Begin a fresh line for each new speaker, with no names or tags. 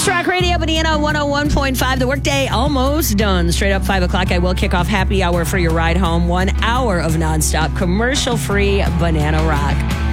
It's Rock Radio, Banana 101.5. The workday almost done. Straight up 5 o'clock, I will kick off happy hour for your ride home. 1 hour of nonstop commercial-free Banana Rock.